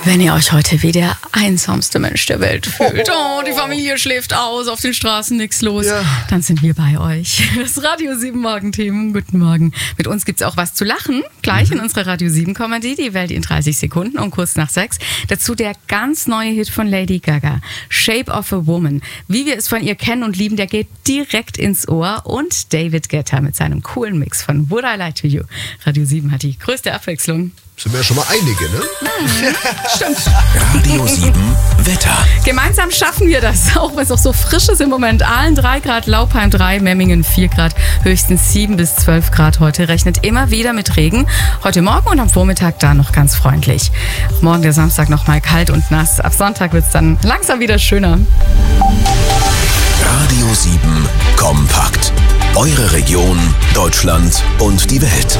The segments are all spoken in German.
Wenn ihr euch heute wie der einsamste Mensch der Welt fühlt, die Familie schläft aus, auf den Straßen nichts los, dann sind wir bei euch. Das Radio 7 Morgenteam, guten Morgen. Mit uns gibt's auch was zu lachen, gleich in unserer Radio 7 Comedy, die Welt in 30 Sekunden und kurz nach 6. Dazu der ganz neue Hit von Lady Gaga, Shape of a Woman. Wie wir es von ihr kennen und lieben, der geht direkt ins Ohr. Und David Guetta mit seinem coolen Mix von Would I Lie to You. Radio 7 hat die größte Abwechslung. Sind wir ja schon mal einige, ne? Stimmt. Radio 7 Wetter. Gemeinsam schaffen wir das, auch wenn es auch so frisch ist im Moment. Aalen 3 Grad, Laupheim 3, Memmingen 4 Grad, höchstens 7 bis 12 Grad heute. Rechnet immer wieder mit Regen. Heute Morgen und am Vormittag da noch ganz freundlich. Morgen der Samstag noch mal kalt und nass. Ab Sonntag wird es dann langsam wieder schöner. Radio 7 kompakt. Eure Region, Deutschland und die Welt.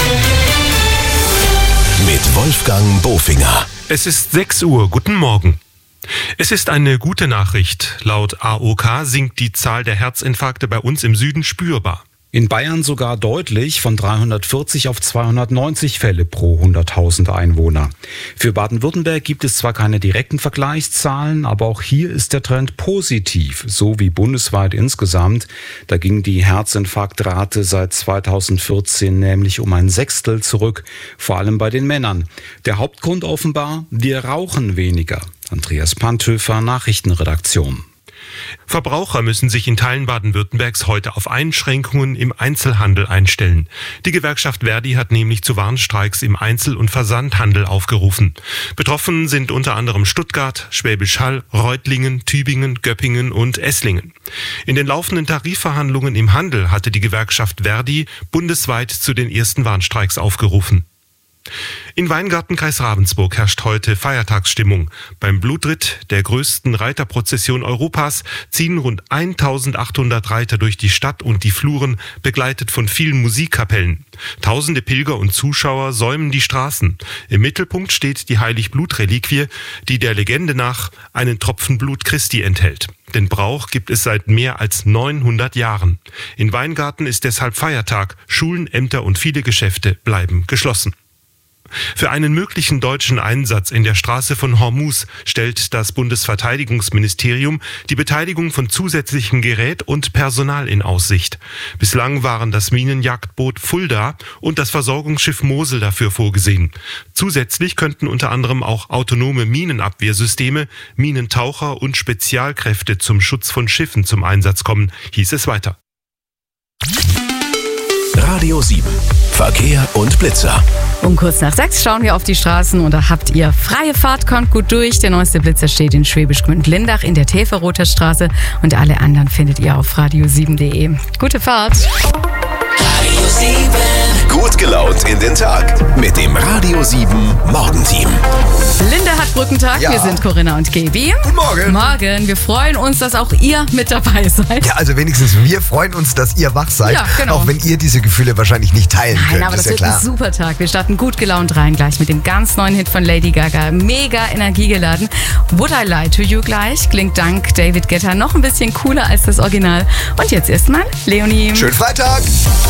Mit Wolfgang Bofinger. Es ist 6 Uhr. Guten Morgen. Es ist eine gute Nachricht. Laut AOK sinkt die Zahl der Herzinfarkte bei uns im Süden spürbar. In Bayern sogar deutlich, von 340 auf 290 Fälle pro 100.000 Einwohner. Für Baden-Württemberg gibt es zwar keine direkten Vergleichszahlen, aber auch hier ist der Trend positiv, so wie bundesweit insgesamt. Da ging die Herzinfarktrate seit 2014 nämlich um ein Sechstel zurück, vor allem bei den Männern. Der Hauptgrund offenbar, wir rauchen weniger. Andreas Panthöfer, Nachrichtenredaktion. Verbraucher müssen sich in Teilen Baden-Württembergs heute auf Einschränkungen im Einzelhandel einstellen. Die Gewerkschaft Verdi hat nämlich zu Warnstreiks im Einzel- und Versandhandel aufgerufen. Betroffen sind unter anderem Stuttgart, Schwäbisch Hall, Reutlingen, Tübingen, Göppingen und Esslingen. In den laufenden Tarifverhandlungen im Handel hatte die Gewerkschaft Verdi bundesweit zu den ersten Warnstreiks aufgerufen. In Weingarten, Kreis Ravensburg, herrscht heute Feiertagsstimmung. Beim Blutritt, der größten Reiterprozession Europas, ziehen rund 1800 Reiter durch die Stadt und die Fluren, begleitet von vielen Musikkapellen. Tausende Pilger und Zuschauer säumen die Straßen. Im Mittelpunkt steht die Heiligblutreliquie, die der Legende nach einen Tropfen Blut Christi enthält. Den Brauch gibt es seit mehr als 900 Jahren. In Weingarten ist deshalb Feiertag. Schulen, Ämter und viele Geschäfte bleiben geschlossen. Für einen möglichen deutschen Einsatz in der Straße von Hormuz stellt das Bundesverteidigungsministerium die Beteiligung von zusätzlichem Gerät und Personal in Aussicht. Bislang waren das Minenjagdboot Fulda und das Versorgungsschiff Mosel dafür vorgesehen. Zusätzlich könnten unter anderem auch autonome Minenabwehrsysteme, Minentaucher und Spezialkräfte zum Schutz von Schiffen zum Einsatz kommen, hieß es weiter. Radio 7 Verkehr und Blitzer. Um kurz nach 6 schauen wir auf die Straßen und da habt ihr freie Fahrt, kommt gut durch. Der neueste Blitzer steht in Schwäbisch Gmünd-Lindach in der Täferroter Straße und alle anderen findet ihr auf radio7.de. Gute Fahrt! Radio 7. Gut gelaunt in den Tag mit dem Radio 7 Morgenteam. Linda hat Brückentag, Ja. wir sind Corinna und Gaby. Guten Morgen. Morgen, wir freuen uns, dass auch ihr mit dabei seid. Ja, also wenigstens wir freuen uns, dass ihr wach seid. Ja, genau. Auch wenn ihr diese Gefühle wahrscheinlich nicht teilen Nein, könnt, aber ist das ja wird ein klar. super Tag. Wir starten gut gelaunt rein gleich mit dem ganz neuen Hit von Lady Gaga. Mega energiegeladen. Would I Lie to You gleich. Klingt dank David Guetta noch ein bisschen cooler als das Original. Und jetzt erstmal Leonie. Schönen Freitag.